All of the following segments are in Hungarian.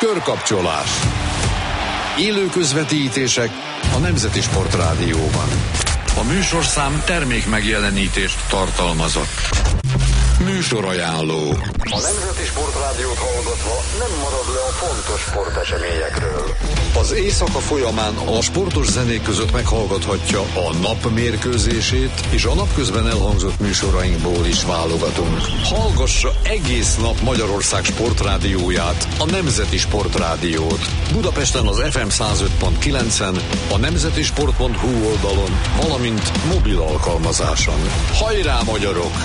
Körkapcsolás. Élő közvetítések a Nemzeti Sportrádióban. A műsorszám termék megjelenítést tartalmazott. Műsorajánló. A Nemzeti Sportrádiót hallgatva nem marad le a fontos sporteseményekről. Az éjszaka folyamán a sportos zenék között meghallgathatja a nap mérkőzését, és a napközben elhangzott műsorainkból is válogatunk. Hallgassa egész nap Magyarország sportrádióját, a Nemzeti Sportrádiót. Budapesten az FM 105.9-en, a nemzetisport.hu oldalon, valamint mobil alkalmazáson. Hajrá, magyarok!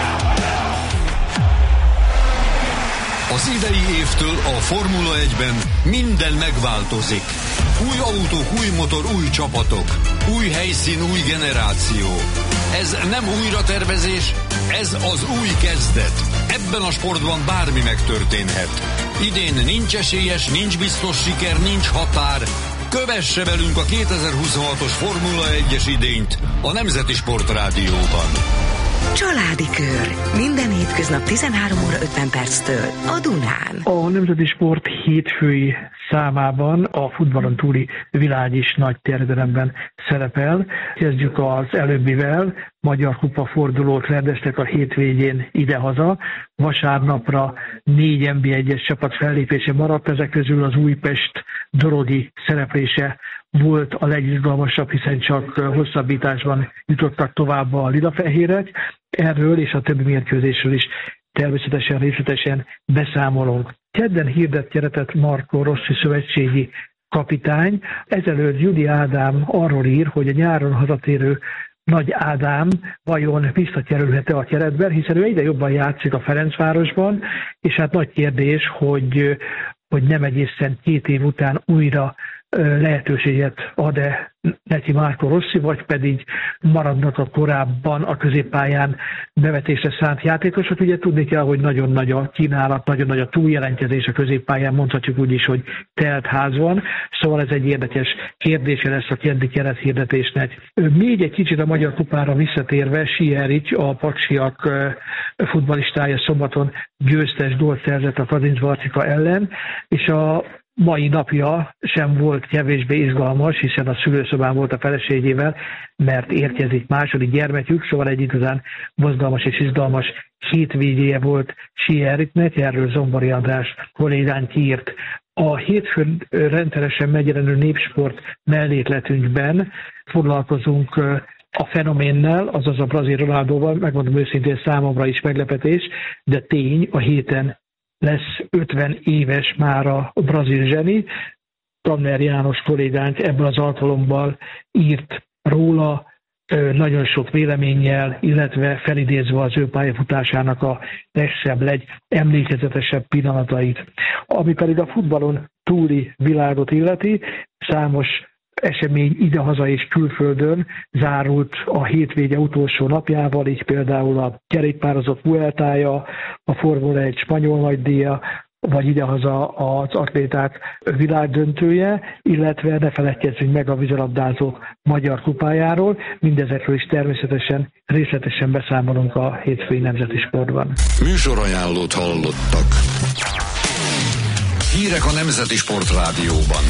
Az idei évtől a Formula 1-ben minden megváltozik. Új autók, új motor, új csapatok. Új helyszín, új generáció. Ez nem újratervezés, ez az új kezdet. Ebben a sportban bármi megtörténhet. Idén nincs esélyes, nincs biztos siker, nincs határ. Kövesse velünk a 2026-os Formula 1-es idényt a Nemzeti Sportrádióban. Családi Kör. Minden hétköznap 13 óra 50 perctől a Dunán. A Nemzeti Sport hétfői számában a futballon túli világ is nagy terjedelemben szerepel. Kezdjük az előbbivel. Magyar kupa fordulót rendeztek a hétvégén idehaza. Vasárnapra 4 NB1-es csapat fellépése maradt, ezek közül az Újpest dorogi szereplése volt a legizgalmasabb, hiszen csak hosszabbításban jutottak tovább a lilafehérek. Erről és a többi mérkőzésről is természetesen részletesen beszámolunk. Kedden hirdett keretet Marco Rossi szövetségi kapitány. Ezelőtt Gyuri Ádám arról ír, hogy a nyáron hazatérő Nagy Ádám vajon visszakerülhet-e a keretben, hiszen ő egyre jobban játszik a Ferencvárosban, és hát nagy kérdés, hogy nem egészen 2 év után újra lehetőséget ad-e neki Marco Rossi, vagy pedig maradnak a korábban a középpályán bevetésre szánt játékosok. Ugye tudni kell, hogy nagyon nagy a kínálat, nagyon nagy a túljelentkezés a középpályán, mondhatjuk úgy is, hogy telt ház van. Szóval ez egy érdekes kérdése lesz a keddi kerethirdetésnek. Még egy kicsit a Magyar Kupára visszatérve, Siheric, a Paksiak futballistája szombaton győztes gólt szerzett a Kazincbarcika ellen, és a mai napja sem volt kevésbé izgalmas, hiszen a szülőszobán volt a feleségével, mert érkezik második gyermekük, szóval egy igazán mozgalmas és izgalmas hétvégéje volt Siheric-nek, erről Zombori András kollégánk írt. A hétfőn rendszeresen megjelenő Népsport mellékletünkben foglalkozunk a fenoménnel, azaz a brazil Ronaldóval, megmondom őszintén, számomra is meglepetés, de tény, a héten lesz 50 éves már a brazil zseni. Tanner János kollégánk ebből az alkalommal írt róla, nagyon sok véleménnyel, illetve felidézve az ő pályafutásának a legszebb, legemlékezetesebb pillanatait. Ami pedig a futballon túli világot illeti, számos esemény idehaza és külföldön zárult a hétvége utolsó napjával, így például a kerékpározók Vueltája, a Formula 1 spanyol nagydíja, vagy idehaza az atléták világdöntője, illetve ne feledkezzünk meg a vízilabdázók Magyar Kupájáról. Mindezekről is természetesen részletesen beszámolunk a hétfői Nemzeti Sportban. Műsorajánlót hallottak. Hírek a Nemzeti Sportrádióban.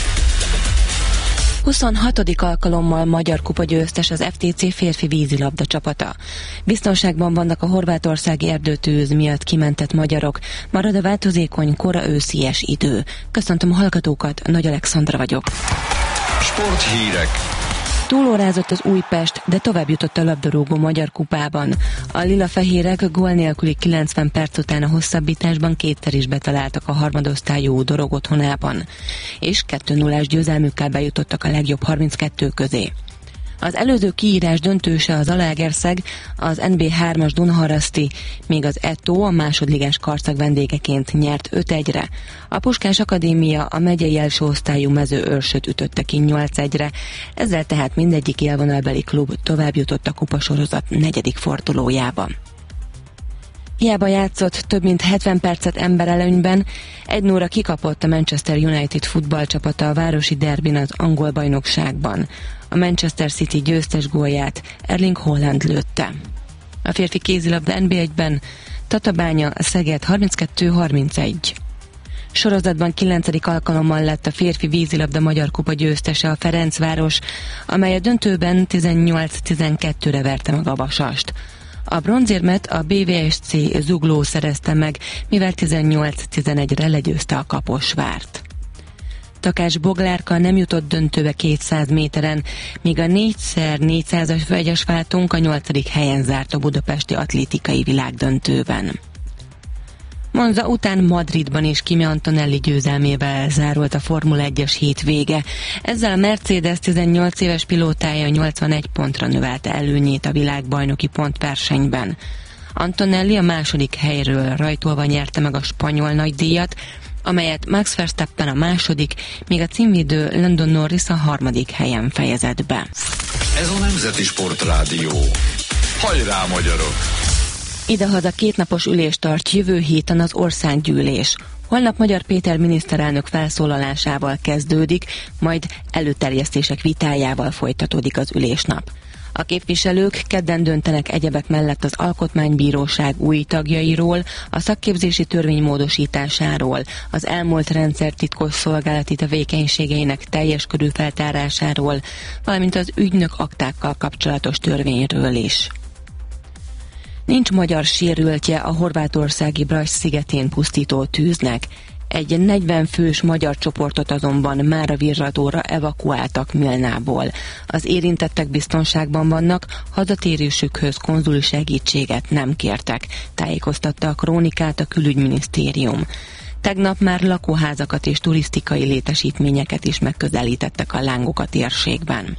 26. alkalommal Magyar Kupa győztes az FTC férfi vízilabda csapata. Biztonságban vannak a horvátországi erdőtűz miatt kimentett magyarok, marad a változékony, kora őszies idő. Köszöntöm a hallgatókat, Nagy Alexandra vagyok. Sporthírek. Túlórázott az Újpest, de tovább jutott a labdarúgó Magyar Kupában. A lilafehérek gól nélküli 90 perc után a hosszabbításban kétszer is betaláltak a harmadosztályú Dorog otthonában, és 2-0-ás győzelmükkel bejutottak a legjobb 32 közé. Az előző kiírás döntőse az Zalaegerszeg, az NB3-as Dunaharaszti, még az Eto a másodligás Karcag vendégeként nyert 5-1-re. A Puskás Akadémia a megyei első osztályú Mezőőrsöt ütötte ki 8-1-re, ezzel tehát mindegyik élvonalbeli klub tovább jutott a kupasorozat 4. fordulójába. Hiába játszott több mint 70 percet emberelőnyben, 1-0-ra kikapott a Manchester United futballcsapata a városi derbin az angol bajnokságban. A Manchester City győztes gólját Erling Haaland lőtte. A férfi kézilabda NB1-ben Tatabánya Szeged 32-31. Sorozatban 9. alkalommal lett a férfi vízilabda Magyar Kupa győztese a Ferencváros, amely a döntőben 18-12-re verte meg a Vasast. A bronzérmet a BVSC Zugló szerezte meg, mivel 18-11-re legyőzte a Kaposvárt. Takás Boglárka nem jutott döntőbe 200 méteren, míg a 4x400-as vegyes váltónk a 8. helyen zárt a budapesti atlétikai világdöntőben. Monza után Madridban is Kimi Antonelli győzelmével zárult a Formula 1-es hétvége. Ezzel a Mercedes 18 éves pilótája 81 pontra növelte előnyét a világbajnoki pontversenyben. Antonelli a második helyről rajtolva nyerte meg a spanyol nagydíjat, amelyet Max Verstappen a második, míg a címvédő Lando Norris a 3. helyen fejezett be. Ez a Nemzeti Sportrádió. Hajrá, magyarok! Idehaza 2 napos ülést tart jövő héten az országgyűlés. Holnap Magyar Péter miniszterelnök felszólalásával kezdődik, majd előterjesztések vitájával folytatódik az ülésnap. A képviselők kedden döntenek egyebek mellett az Alkotmánybíróság új tagjairól, a szakképzési törvény módosításáról, az elmúlt rendszer titkos szolgálati tevékenységeinek teljes körű feltárásáról, valamint az ügynök aktákkal kapcsolatos törvényről is. Nincs magyar sérültje a horvátországi Brač szigetén pusztító tűznek. Egy 40 fős magyar csoportot azonban már a virradóra evakuáltak Milnából. Az érintettek biztonságban vannak, hazatérésükhöz konzuli segítséget nem kértek, tájékoztatta a Krónikát a Külügyminisztérium. Tegnap már lakóházakat és turisztikai létesítményeket is megközelítettek a lángok a térségben.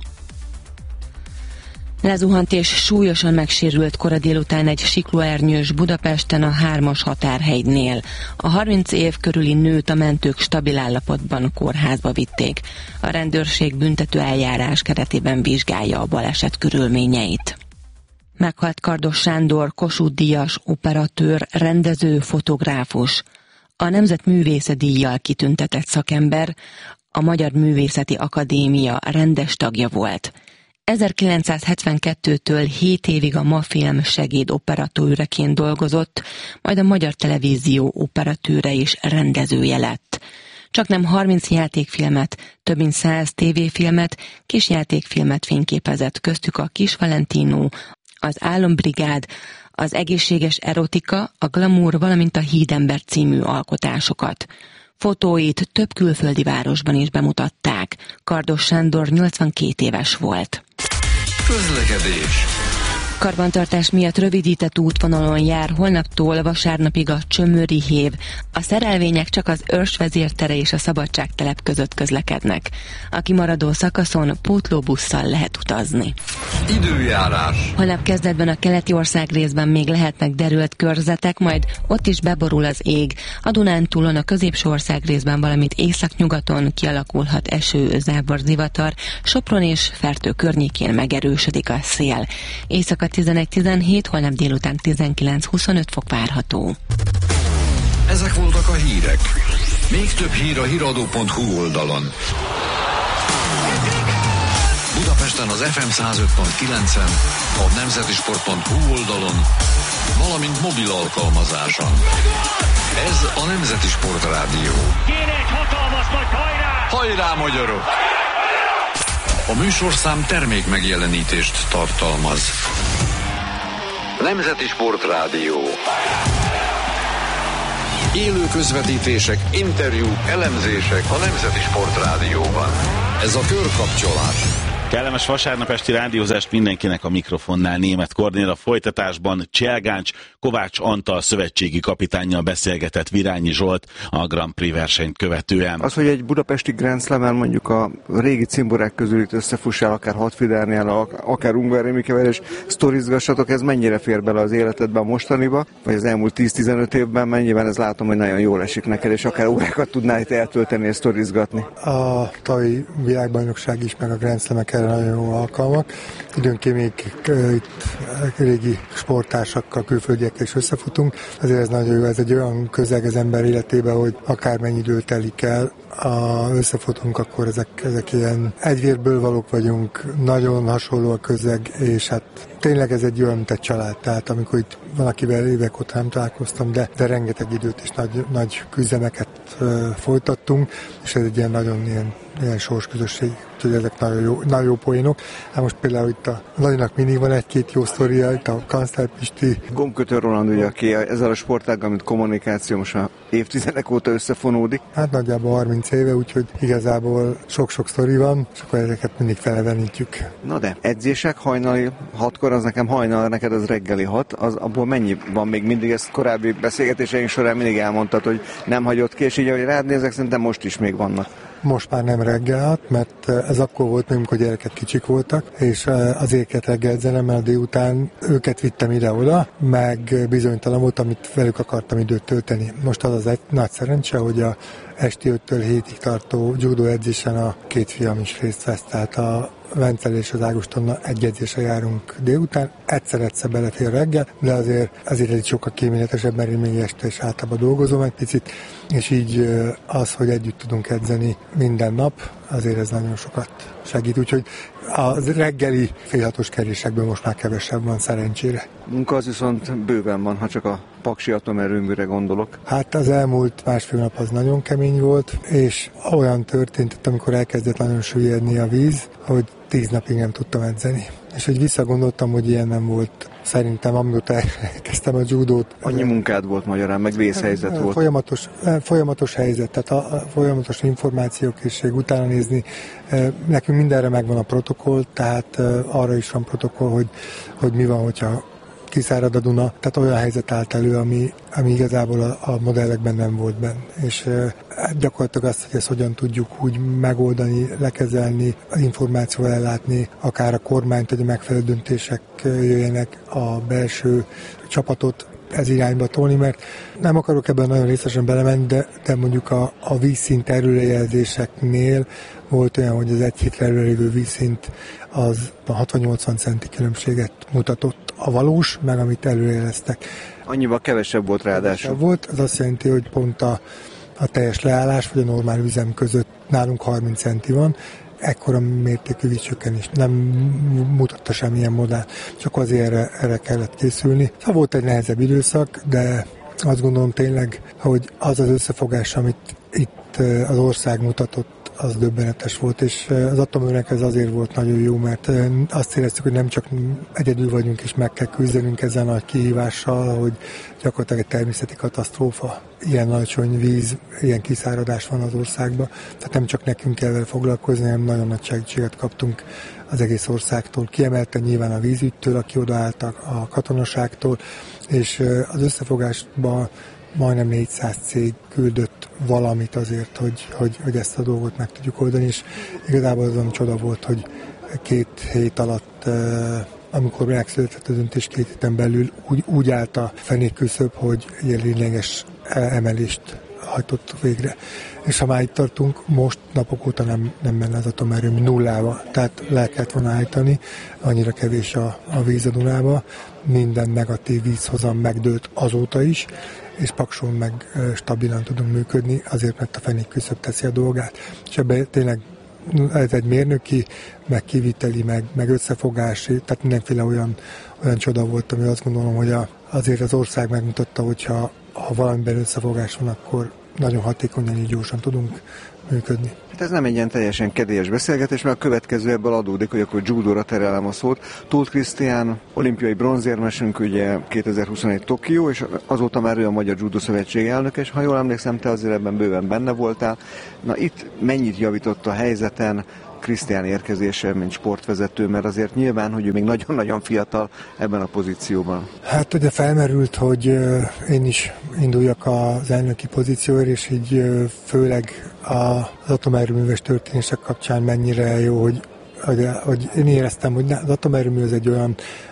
Lezuhant és súlyosan megsérült kora délután egy siklóernyős Budapesten a 3-as határhegynél. A 30 év körüli nőt a mentők stabil állapotban kórházba vitték. A rendőrség büntető eljárás keretében vizsgálja a baleset körülményeit. Meghalt Kardos Sándor, Kossuth-díjas, operatőr, rendező, fotográfus. A Nemzetművészetdíjjal kitüntetett szakember, a Magyar Művészeti Akadémia rendes tagja volt. 1972-től 7 évig a MAFilm segéd operatőreként dolgozott, majd a Magyar Televízió operatőre és rendezője lett. Csaknem 30 játékfilmet, több mint 100 tévéfilmet, kisjátékfilmet fényképezett, köztük a Kis Valentino, az Álombrigád, az Egészséges erotika, a Glamour, valamint a Hídember című alkotásokat. Fotóit több külföldi városban is bemutatták. Kardos Sándor 82 éves volt. Közlekedés. Karbantartás miatt rövidített útvonalon jár holnaptól vasárnapig a Csömöri hév. A szerelvények csak az Örs vezértere és a Szabadságtelep között közlekednek. A kimaradó szakaszon pótlóbusszal lehet utazni. Időjárás. Holnap kezdetben a keleti ország részben még lehetnek derült körzetek, majd ott is beborul az ég. A Dunántúlon a középső ország részben, valamint északnyugaton kialakulhat eső, zápor, zivatar. Sopron és Fertő környékén megerősödik a szél. Éjszaka 11-17, holnap délután 19-25 fok várható. Ezek voltak a hírek. Még több hír a hiradó.hu oldalon. Budapesten az FM 105.9-en, a nemzetisport.hu oldalon, valamint mobil alkalmazáson. Ez a Nemzeti Sportrádió. Kéne egy hatalmas nagy hajrá! Hajrá, magyarok! A műsorszám termék megjelenítést tartalmaz. Nemzeti Sportrádió. Élő közvetítések, interjúk, elemzések a Nemzeti Sportrádióban. Ez a körkapcsolás. Kellemes vasárnap esti rádiózást mindenkinek a mikrofonnál. Németh Kornél a folytatásban Cselgáncs Kovács Antal szövetségi kapitánnyal beszélgetett Virányi Zsolt a Grand Prix versenyt követően. Az, hogy egy budapesti Grand Slam-en mondjuk a régi cimborák közül itt összefussál, akár Hatfidernél, akár Ungvar Rémikevel, és sztorizgassatok, ez mennyire fér bele az életedbe a mostaniba, vagy az elmúlt 10-15 évben, mennyiben ez látom, hogy nagyon jól esik neked, és akár órákat tudnál itt eltölteni és sztorizgatni. A tavalyi világbajnokság is, meg a Grand Slam-ek erre nagyon jó alkalmak. Időnként még itt régi sporttársakkal, külföldiekkel is összefutunk. Azért ez nagyon jó, ez egy olyan közeg az ember életében, hogy akármennyi idő telik el, összefutunk, akkor ezek ilyen egyvérből valók vagyunk, nagyon hasonló a közeg, és hát tényleg ez egy olyan, mint egy család. Tehát amikor itt valakivel évek óta nem találkoztam, de rengeteg időt és nagy küzdemeket folytattunk, és ez egy ilyen nagyon ilyen sorsközösség, úgyhogy ezek nagyon jó poénok. Hát most például itt a Lacinak mindig van egy-két jó sztoria, itt a Kancler Pisti. Gombkötő Roland, ugye, aki ezzel a sportággal, mint kommunikáció, most már évtizedek óta összefonódik. Hát nagyjából 30 éve, úgyhogy igazából sok-sok sztori van, és akkor ezeket mindig felevenítjük. Na de, edzések hajnali 6-kor, az nekem hajnal, neked az reggeli 6, az abból mennyi van még mindig? Ezt korábbi beszélgetéseink során mindig elmondtad, hogy nem hagyott ki, és így, ahogy rád nézek, szerintem most is még vannak. Most már nem reggel, mert ez akkor volt, amikor gyerekek kicsik voltak, és azért kellett reggelzenem, mert délután őket vittem ide-oda, meg bizonytalan volt, amit velük akartam időt tölteni. Most az egy nagy szerencse, hogy a esti 5-től 7-ig tartó judo edzésen a két fiam is részt vesz, tehát a Vencel és az Ágostonnal egy edzésre járunk délután, egyszer belefér reggel, de azért ez sokkal kíméletesebb, mert én még este is általában dolgozom egy picit, és így az, hogy együtt tudunk edzeni minden nap, azért ez nagyon sokat segít, úgyhogy a reggeli fél 6-os kerésekből most már kevesebb van szerencsére. Munka az viszont bőven van, ha csak a Paksi atomerőműre gondolok. Hát az elmúlt másfél nap az nagyon kemény volt, és olyan történt, amikor elkezdett nagyon süllyedni a víz, hogy 10 napig nem tudtam edzeni. És hogy visszagondoltam, hogy ilyen nem volt. Szerintem, amióta elkezdtem a judót. Annyi munkád volt magyarán, meg vészhelyzet volt. Folyamatos helyzet, tehát a folyamatos információkészség, utána nézni. Nekünk mindenre megvan a protokoll, tehát arra is van protokoll, hogy mi van, hogyha kiszárad a Duna, tehát olyan helyzet állt elő, ami igazából a modellekben nem volt benne. És gyakorlatilag azt, hogy ezt hogyan tudjuk úgy megoldani, lekezelni, információval ellátni, akár a kormányt, hogy a megfelelő döntések jöjjenek, a belső csapatot ez irányba tolni, mert nem akarok ebben nagyon részesen belemenni, de mondjuk a vízszint előrejelzéseknél volt olyan, hogy az egy hétre előrévő vízszint az a 60-80 centi különbséget mutatott a valós, meg amit előrejeleztek. Annyival kevesebb volt ráadásul. Volt, az azt jelenti, hogy pont a teljes leállás, vagy a normál üzem között nálunk 30 centi van, ekkora mértékű vízcsökkenés nem mutatta semmilyen modell, csak azért erre kellett készülni. Szóval volt egy nehezebb időszak, de azt gondolom tényleg, hogy az az összefogás, amit itt az ország mutatott, az döbbenetes volt, és az atomerőnek ez azért volt nagyon jó, mert azt éreztük, hogy nem csak egyedül vagyunk, és meg kell küzdenünk ezzel a nagy kihívással, hogy gyakorlatilag egy természeti katasztrófa, ilyen alacsony víz, ilyen kiszáradás van az országban, tehát nem csak nekünk kell vele foglalkozni, hanem nagyon nagy segítséget kaptunk az egész országtól, kiemelten nyilván a vízügytől, aki odaálltak, a katonaságtól, és az összefogásban majdnem 400 cég küldött valamit azért, hogy ezt a dolgot meg tudjuk oldani, és igazából azon csoda volt, hogy 2 hét alatt, amikor megszületett a döntés, 2 héten belül úgy állt a fenékküszöb, hogy ilyen lényeges emelést hajtottuk végre. És ha már itt tartunk, most napok óta nem menne az atomerőmű nullával, tehát le kellett volna állítani, annyira kevés a víz a Dunába, minden negatív vízhozam megdőlt azóta is, és Pakson meg stabilan tudunk működni, azért, mert a fenékküszöb teszi a dolgát. És ebben tényleg ez egy mérnöki, meg kiviteli, meg összefogási, tehát mindenféle olyan csoda volt, ami azt gondolom, hogy azért az ország megmutatta, hogyha valamiben összefogás van, akkor nagyon hatékonyan így gyorsan tudunk működni. Hát ez nem egy ilyen teljesen kedélyes beszélgetés, mert a következő ebből adódik, hogy akkor judóra terelem a szót. Tóth Krisztián, olimpiai bronzérmesünk, ugye 2021 Tokió, és azóta már ő a Magyar Judo Szövetség elnöke, és ha jól emlékszem, te azért ebben bőven benne voltál. Na itt mennyit javított a helyzeten Krisztián érkezése, mint sportvezető, mert azért nyilván, hogy ő még nagyon-nagyon fiatal ebben a pozícióban. Hát ugye felmerült, hogy én is induljak az elnöki pozícióért, és így főleg az atomerőműves történések kapcsán mennyire jó, hogy én éreztem, hogy az atomerőmű az egy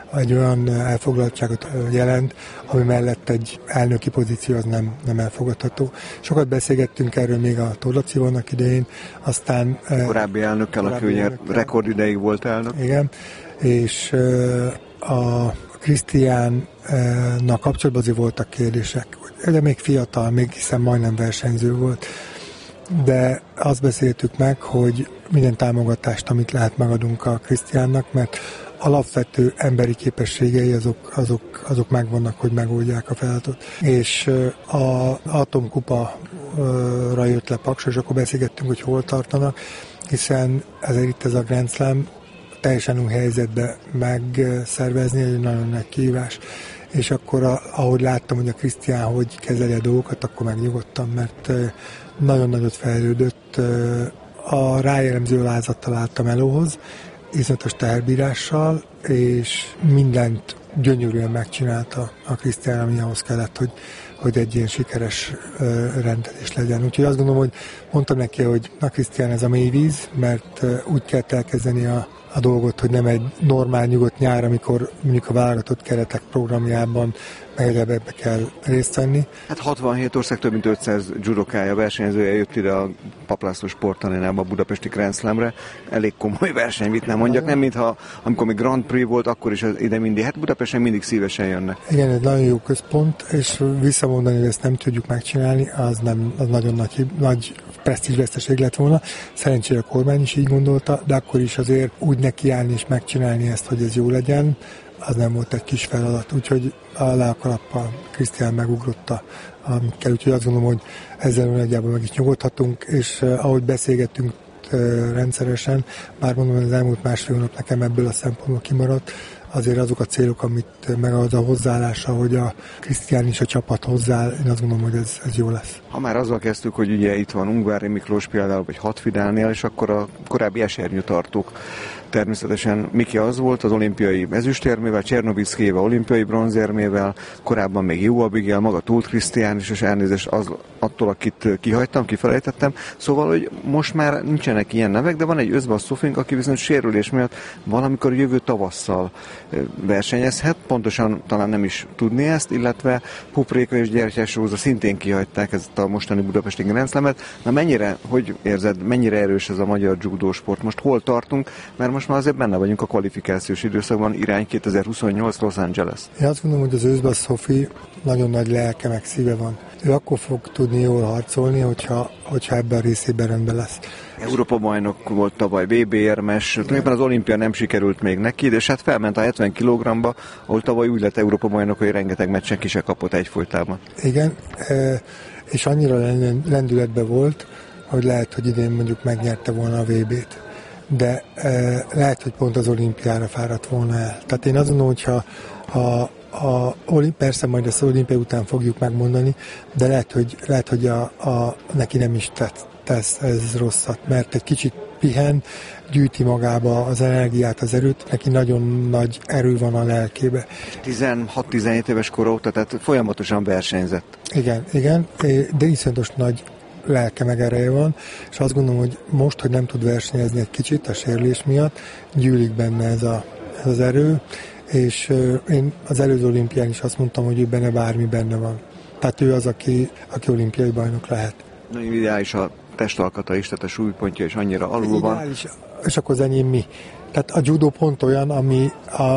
olyan elfoglaltságot jelent, ami mellett egy elnöki pozíció az nem elfogadható. Sokat beszélgettünk erről még a Tóth Laci vannak idején, aztán... Korábbi elnökkel, aki ugye rekordideig volt elnök. Igen, és a Krisztiánnak kapcsolatban azért voltak kérdések, de még fiatal, még hiszen majdnem versenyző volt, de azt beszéltük meg, hogy minden támogatást, amit lehet, megadunk a Krisztiánnak, mert alapvető emberi képességei azok megvannak, hogy megoldják a feladatot. És az atomkupa-ra jött le Paks, és akkor beszélgettünk, hogy hol tartanak, hiszen ezért itt ez a Grand Slam teljesen új helyzetbe megszervezni, egy nagyon nagy kihívás. És akkor, ahogy láttam, hogy a Krisztián hogy kezeli a dolgokat, akkor megnyugodtam, mert nagyon nagyot fejlődött. A rájellemző alázattal álltam Elóhoz, iszonyatos teherbírással, és mindent gyönyörűen megcsinálta a Krisztián, ami ahhoz kellett, hogy egy ilyen sikeres rendezés legyen. Úgyhogy azt gondolom, hogy mondtam neki, hogy na Krisztián, ez a mély víz, mert úgy kell elkezdeni a dolgot, hogy nem egy normál nyugodt nyár, amikor mondjuk a válogatott keretek programjában meg ebbe kell részt venni. Hát 67 ország, több mint 500 judokája, versenyzője jött ide a Paplászló sportarénába, a budapesti Grand Slamre. Elég komoly verseny, mit nem mondjak, nem mintha amikor még Grand Prix volt, akkor is ide mindig, hát Budapesten mindig szívesen jönnek. Igen, egy nagyon jó központ, és visszamondani, hogy ezt nem tudjuk megcsinálni, az nagyon nagy presztízsveszteség lett volna. Szerencsére a kormány is így gondolta, de akkor is azért úgy nekiállni és megcsinálni ezt, hogy ez jó legyen, az nem volt egy kis feladat. Úgyhogy le a kalappal Krisztián megugrotta, amikkel, úgyhogy azt gondolom, hogy ezzel nagyjából meg is nyugodhatunk, és ahogy beszélgettünk rendszeresen, bár mondom, hogy az elmúlt másfél hónap nekem ebből a szempontból kimaradt, azért azok a célok, amit meg az a hozzáállása, hogy a Krisztián is a csapat hozzááll, én azt gondolom, hogy ez jó lesz. Ha már azzal kezdtük, hogy ugye itt van Ungvári Miklós például, vagy Hatfidálnél, és akkor a korábbi esernyőtartók. Természetesen Miki az volt az olimpiai ezüstérmével, Csernovickével olimpiai bronzérmével, korábban még Jó Abigail, maga Tóth Krisztián is, és elnézést attól, akit kihagytam, kifelejtettem. Szóval, hogy most már nincsenek ilyen nevek, de van egy Özbasz Szofink, aki viszont sérülés miatt valamikor jövő tavasszal versenyezhet, pontosan talán nem is tudni ezt, illetve Pupréka és Gyertyás Róza szintén kihagyták ezt a mostani budapesti Grand Slamet. Na mennyire, hogy érzed, mennyire erős ez a magyar judósport? Most hol tartunk? Mert most már azért benne vagyunk a kvalifikációs időszakban, irány 2028 Los Angeles. Én azt gondolom, hogy az Özbasz Szofi nagyon nagy lelke meg szíve van. Ő akkor fog tudni jól harcolni, hogyha ebben a részében rendben lesz. Európa-bajnok volt tavaly, VB-érmes, tulajdonképpen az olimpia nem sikerült még neki, de hát felment a 70 kg-ba, ahol tavaly úgy lett Európa-bajnok, hogy rengeteg meccsen ki se kapott egyfolytában. Igen, és annyira lendületben volt, hogy lehet, hogy idén mondjuk megnyerte volna a VB-t. De lehet, hogy pont az olimpiára fáradt volna el. Tehát én azt gondolom, hogyha persze majd ezt az olimpia után fogjuk megmondani, de lehet, hogy neki nem is tesz ez rosszat, mert egy kicsit pihen, gyűjti magába az energiát, az erőt, neki nagyon nagy erő van a lelkébe. 16-17 éves kor óta, tehát folyamatosan versenyzett. Igen, de iszonyatos nagy lelke meg ereje van, és azt gondolom, hogy most, hogy nem tud versenyezni egy kicsit a sérülés miatt, gyűlik benne ez az erő, és én az előző olimpián is azt mondtam, hogy ő benne bármi benne van. Tehát ő az, aki olimpiai bajnok lehet. Nagyon ideális a testalkata is, tehát a súlypontja is annyira alul van. Ideális, és akkor az enyém mi? Tehát a judo pont olyan, ami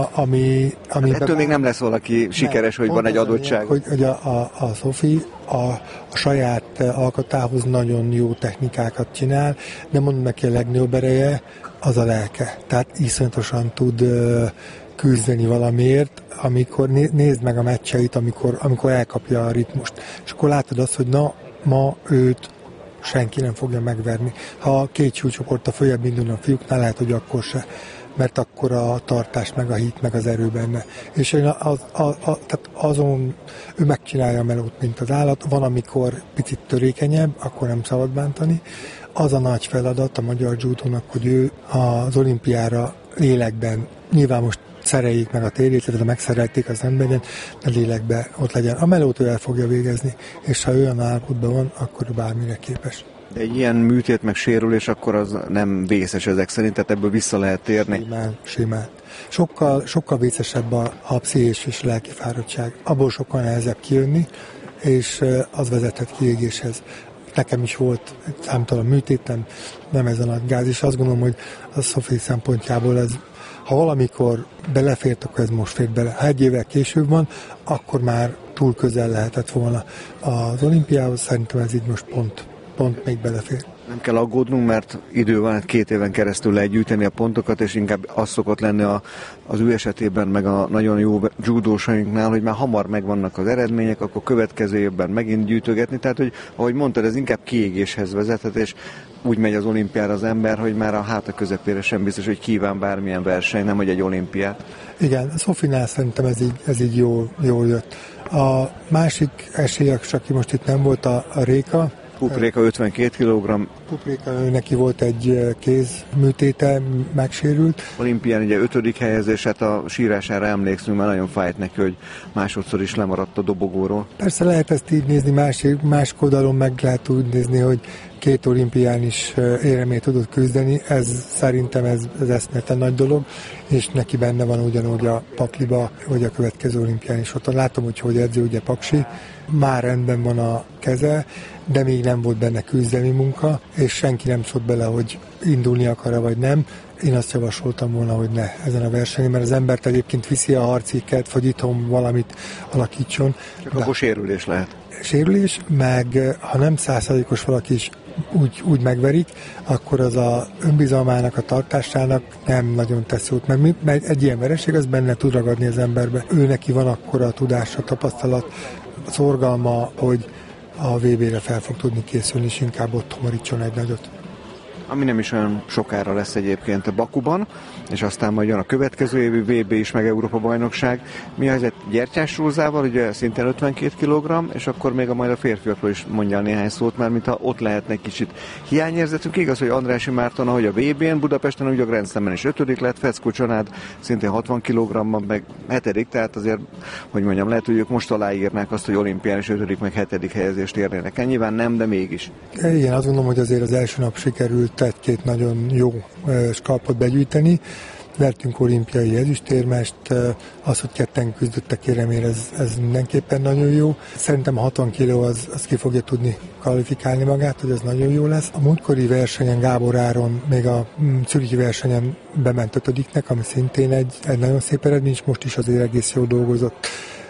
ettől még nem lesz valaki sikeres, hogy van egy adottság. Hogy a Szofi a saját alkatához nagyon jó technikákat csinál, de mondom neki, a legnagyobb ereje az a lelke. Tehát iszonyatosan tud küzdeni valamiért, amikor nézd meg a meccseit, amikor elkapja a ritmust. És akkor látod azt, hogy ma őt senki nem fogja megverni. Ha két súlycsoporttal följebb indulna a fiúknál, lehet, hogy akkor se, mert akkor a tartás, meg a hit, meg az erő benne. És én tehát azon ő megcsinálja a melót, mint az állat. Van, amikor picit törékenyebb, akkor nem szabad bántani. Az a nagy feladat a magyar judónak, hogy ő az olimpiára lélekben, nyilván most szereljék meg a térét, illetve megszerelték az emberen, de lélekben ott legyen. A melót ő el fogja végezni, és ha olyan állapotban van, akkor bármire képes. De egy ilyen műtét meg sérülés, akkor az nem vészes ezek szerint, tehát ebből vissza lehet térni? Simán. Sokkal vészesebb a pszichés és lelki fáradtság. Abból sokkal nehezebb kijönni, és az vezethet kiégéshez. Nekem is volt számtalan műtétem, nem ez a nagy gáz, és azt gondolom, hogy a Szofi szempontjából ez, ha valamikor belefért, akkor ez most fért bele. Ha egy évvel később van, akkor már túl közel lehetett volna az olimpiához, szerintem ez így most pont még belefér. Nem kell aggódnunk, mert idő van, 2 éven keresztül lehet gyűjteni a pontokat, és inkább az szokott lenni az ő esetében, meg a nagyon jó judósainknál, hogy már hamar megvannak az eredmények, akkor következő évben megint gyűjtögetni. Tehát, hogy ahogy mondtad, ez inkább kiégéshez vezethet, és úgy megy az olimpiára az ember, hogy már a háta közepére sem biztos, hogy kíván bármilyen verseny, nem hogy egy olimpiát. Igen, Szofinál szerintem ez így jól jött. A másik esélyek, aki most itt nem volt, a Réka. Pupréka 52 kg. Pupréka, neki volt egy kézműtéte, megsérült. Olimpián ugye 5. helyezés, hát a sírására emlékszünk, mert nagyon fájt neki, hogy másodszor is lemaradt a dobogóról. Persze lehet ezt így nézni, más oldalon meg lehet úgy nézni, hogy 2 olimpián is éremét tudott küzdeni, szerintem ez eszméletlen nagy dolog, és neki benne van ugyanúgy a pakliba, hogy a következő olimpián is ott. Látom, hogy edző ugye Paksi, már rendben van a keze, de még nem volt benne küzdelmi munka, és senki nem szólt bele, hogy indulni akar vagy nem. Én azt javasoltam volna, hogy ne ezen a versenyen, mert az embert egyébként viszi a harciket, vagy itthon valamit alakítson. Csak akkor sérülés lehet. Sérülés, meg ha nem 100%-os valaki is úgy megverik, akkor az a önbizalmának, a tartásának nem nagyon tesz jót, mert egy ilyen vereség az benne tud ragadni az emberbe. Ő neki van akkora a tudása, tapasztalat, szorgalma, hogy a VB-re fel fog tudni készülni, és inkább ott homorítson egy nagyot. Ami nem is olyan sokára lesz egyébként a Bakuban, és aztán majd jön a következő évi VB is, meg Európa-bajnokság. Mi a helyzet Gyertyás Rózával, ugye szintén 52 kg, és akkor még majd a férfiakról is mondjál néhány szót, mert mintha ott lehetne egy kicsit hiányérzetünk. Igaz, hogy Andrássy Márton, ahogy a VB-n, Budapesten, úgy a Grand Slam-en is 5. lett, Feckó Csanád szintén 60 kg-ban, meg 7. Tehát azért, hogy mondjam, lehet, hogy ők most aláírnák azt, hogy olimpián is 5. meg 7. helyezést érnének el. Nyilván nem, de mégis. Igen, azt gondolom, hogy azért az első nap sikerült egy-két nagyon jó skalpot begyűjteni. Vertünk olimpiai ezüstérmest, az, hogy ketten küzdöttek éremért, ez mindenképpen nagyon jó. Szerintem a 60 kg az ki fogja tudni kvalifikálni magát, hogy ez nagyon jó lesz. A múltkori versenyen Gábor Áron még a zürichi versenyen bement 5-nek, ami szintén egy nagyon szép eredmény, és most is azért egész jól dolgozott.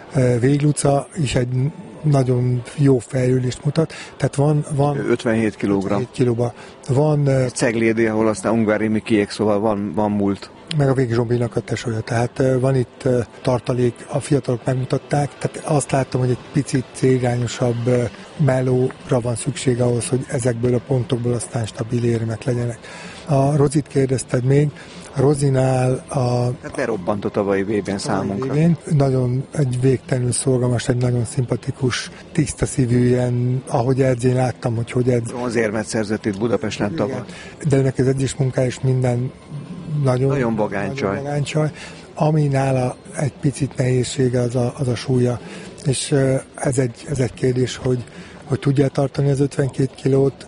Végluca is egy nagyon jó fejlődést mutat. Tehát van 57 kg. 57 kg-ba. Van Ceglédi, ahol aztán Ungvári Mikiék, szóval van múlt. Meg a Vég Zsombinak a tesója. Tehát van itt tartalék, a fiatalok megmutatták. Tehát azt láttam, hogy egy picit célirányosabb mellóra van szükség ahhoz, hogy ezekből a pontokból aztán stabil érmek legyenek. A Rozit kérdezted még. A Rozinál hát lerobbant a tavalyi VB-n számunkra. Nagyon egy végtelenül szorgalmas, egy nagyon szimpatikus, tiszta szívű, ilyen, ahogy edz, én láttam, hogy edz. Az érmet szerzett itt Budapesten tavaly. De önnek az edzés munkája is minden nagyon vagánycsaj. Ami nála egy picit nehézsége az a súlya. És ez egy kérdés, hogy tudja tartani az 52 kilót,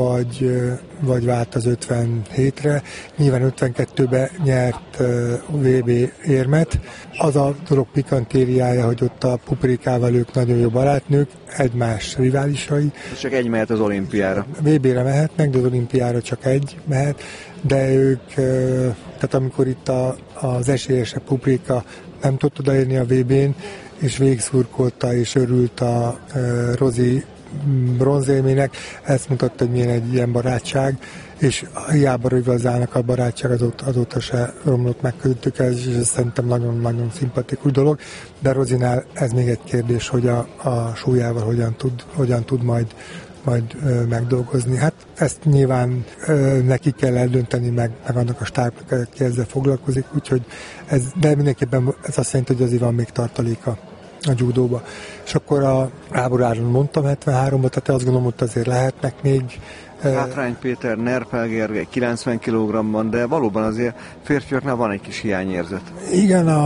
vagy vált az 57-re. Nyilván 52-be nyert VB érmet. Az a dolog pikantériája, hogy ott a Puprikával ők nagyon jó barátnők, egymás riválisai. Csak egy mehet az olimpiára. VB-re mehetnek, de az olimpiára csak egy mehet, de ők, tehát amikor itt az esélyesebb Puprika nem tudott odaérni a VB-n, és végigszurkolta és örült a Rozi bronzélmének, ezt mutatta, hogy milyen egy ilyen barátság, és hiába rivalizálnak a barátság, azóta se romlott meg közöttük, ez szerintem nagyon-nagyon szimpatikus dolog, de Rozinál ez még egy kérdés, hogy a súlyával hogyan tud majd megdolgozni. Hát ezt nyilván neki kell eldönteni, meg annak a stábnak, aki ezzel foglalkozik, úgyhogy de mindenképpen ez azt jelenti, hogy azért van még tartaléka a judóba. És akkor a Gábor Áron mondtam 73-ban, tehát azt gondolom, hogy azért lehetnek még. Hátrány Péter, Nerpel Gergely 90 kg-ban, de valóban azért férfiaknál van egy kis hiányérzet. Igen,